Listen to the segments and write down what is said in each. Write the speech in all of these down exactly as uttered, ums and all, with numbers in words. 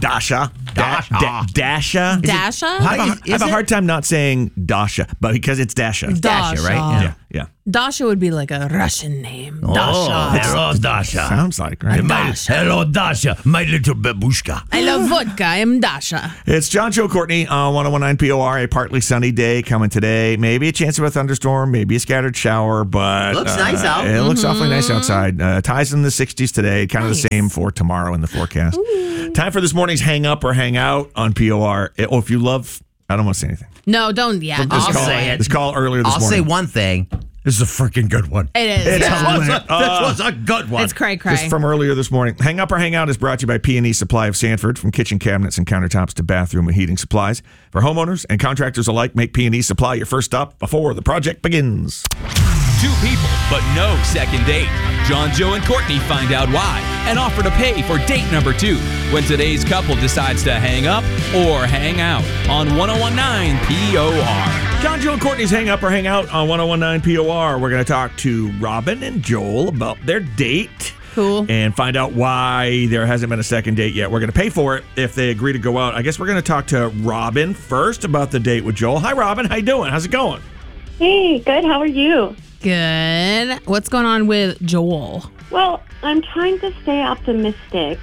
Dasha. Dasha. Da- Dasha. Dasha? I have, a, I have a hard time not saying Dasha, but because it's Dasha. Dasha, right? Yeah, yeah. Dasha would be like a Russian name. Oh, Dasha. hello, Dasha. Sounds like, right? My- Dasha. hello, Dasha, my little babushka. I love vodka. I'm Dasha. It's John, Joe, Courtney on one oh one nine P O R. A partly sunny day coming today. Maybe a chance of a thunderstorm, maybe a scattered shower, but Looks uh, nice out. It looks awfully nice outside. Uh, ties in the sixties today, kind of Nice. the same for tomorrow in the forecast. Time for this morning's hang up or hang out on P O R. Oh, if you love, I don't want to say anything. No, don't. Yeah. I'll This call, say it. This call earlier this I'll morning. say one thing. This is a freaking good one. It is. It's yeah. hilarious. This was a good one. It's cray cray. Just from earlier this morning. Hang Up or Hang Out is brought to you by P and E Supply of Sanford. From kitchen cabinets and countertops to bathroom and heating supplies. For homeowners and contractors alike, make P and E Supply your first stop before the project begins. Two people, but no second date. John, Joe, and Courtney find out why and offer to pay for date number two when today's couple decides to hang up or hang out on one oh one nine P O R. John, Joe, and Courtney's Hang Up or Hang Out on one oh one nine P O R. We're going to talk to Robin and Joel about their date. Cool. And find out why there hasn't been a second date yet. We're going to pay for it if they agree to go out. I guess we're going to talk to Robin first about the date with Joel. Hi, Robin. How you doing? How's it going? Hey, good. How are you? Good. What's going on with Joel? Well, I'm trying to stay optimistic.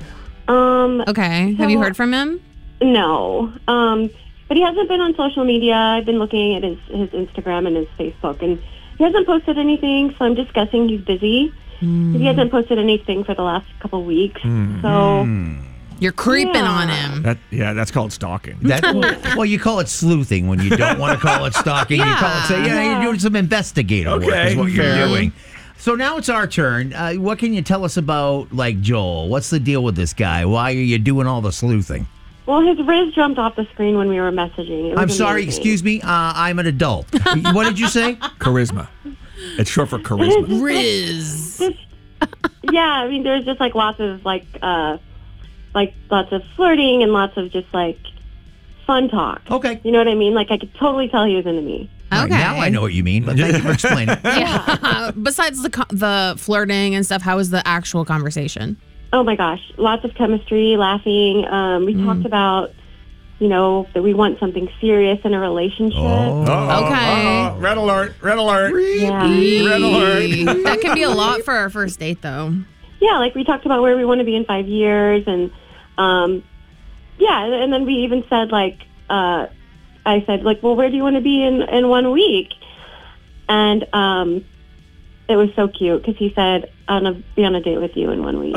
Um, Okay. Have you heard from him? no. Um, but he hasn't been on social media. I've been looking at his, his Instagram and his Facebook, and he hasn't posted anything, so I'm just guessing he's busy. Mm. He hasn't posted anything for the last couple weeks, so... You're creeping Yeah. on him. That, yeah, that's called stalking. That, well, you call it sleuthing when you don't want to call it stalking. You call it, say, yeah, Yeah. you're doing some investigative work Okay, is what you're fair. doing. So now it's our turn. Uh, what can you tell us about, like, Joel? What's the deal with this guy? Why are you doing all the sleuthing? Well, his Riz jumped off the screen when we were messaging. It was I'm sorry, amazing. excuse me. Uh, I'm an adult. What did you say? Charisma. It's short for charisma. Riz. Yeah, I mean, there's just, like, lots of, like, uh, like, lots of flirting and lots of just, like, fun talk. Okay. You know what I mean? Like, I could totally tell he was into me. All right, Okay. now I know what you mean, but thank you for explaining. Yeah. Besides the co- the flirting and stuff, how was the actual conversation? Oh, my gosh. Lots of chemistry, laughing. Um, we talked about, you know, that we want something serious in a relationship. Oh. Uh-oh, Okay. uh-oh. Red alert. Red alert. Yeah. Red alert. That can be a lot for our first date, though. Yeah, like, we talked about where we want to be in five years. And, um, yeah, and then we even said, like, uh, I said, like, well, where do you want to be in, in one week? And um, it was so cute because he said, I want to be on a date with you in one week.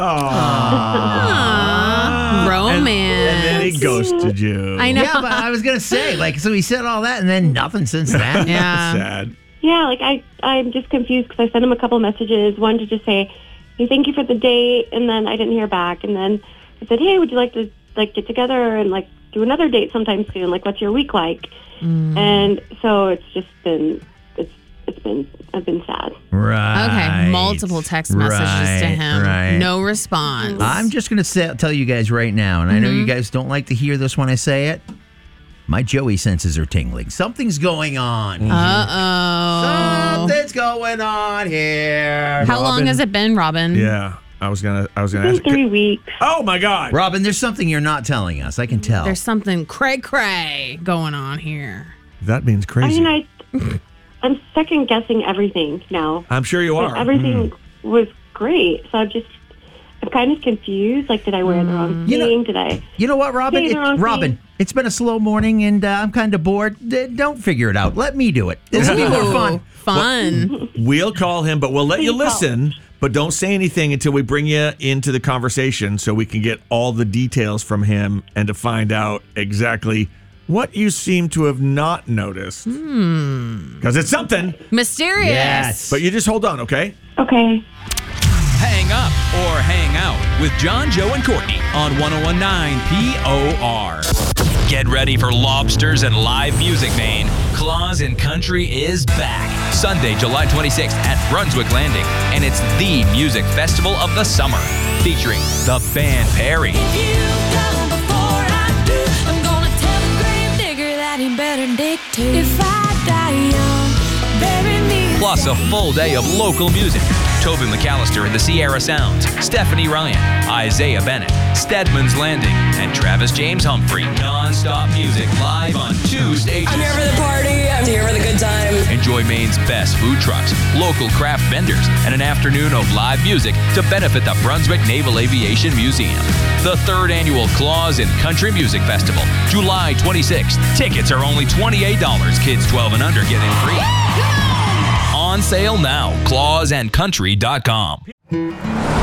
Aww. Romance. And then he ghosted you. I know. Yeah, but I was going to say, like, so he said all that and then nothing since then. Yeah. Sad. Yeah, like, I, I'm just confused because I sent him a couple messages. One to just say, hey, thank you for the date. And then I didn't hear back. And then I said, hey, would you like to, like, get together and, like, do another date sometime soon? Like, what's your week like? Mm. And so it's just been, it's it's been, I've been sad. Right. Okay, multiple text messages Right, to him. right. No response. I'm just going to tell you guys right now, and I know Mm-hmm. you guys don't like to hear this when I say it. My Joey senses are tingling. Something's going on. Uh-oh. Something's going on here. How long Robin. has it been, Robin? Yeah. I was gonna. I was gonna It's ask. been three weeks. Oh my God. Robin, there's something you're not telling us. I can tell. There's something cray-cray going on here. That means I crazy. mean, I, I'm second guessing everything now. I'm sure you are. Everything was great. So I'm just, I'm kind of confused. Like, did I wear the wrong You know- thing? Did I? You know what, Robin? Say the It- wrong Robin, thing. it's been a slow morning, and uh, I'm kind of bored. D- don't figure it out. Let me do it. This will be more fun. Ooh, Fun. We'll call him, but we'll let you Please call. listen. But don't say anything until we bring you into the conversation so we can get all the details from him and to find out exactly what you seem to have not noticed. Because it's something. Mysterious. Yes. But you just hold on, okay? Okay. Hang up or hang out with John, Joe, and Courtney on one oh one nine P O R. Get ready for lobsters and live music, Maine. Claus and Country is back. Sunday, July twenty-sixth at Brunswick Landing. And it's the music festival of the summer. Featuring the band Perry. If you come before I do, I'm gonna tell the grave digger that he better dig too. If I die young, bury me. Plus a full day of local music. Toby McAllister and the Sierra Sounds, Stephanie Ryan, Isaiah Bennett, Stedman's Landing, and Travis James Humphrey. Non-stop music live on two stages. I'm here for the party. I'm here for the good time. Enjoy Maine's best food trucks, local craft vendors, and an afternoon of live music to benefit the Brunswick Naval Aviation Museum. The third annual Claus and Country Music Festival, July twenty-sixth. Tickets are only twenty-eight dollars. Kids twelve and under get in free. On sale now. claus and country dot com.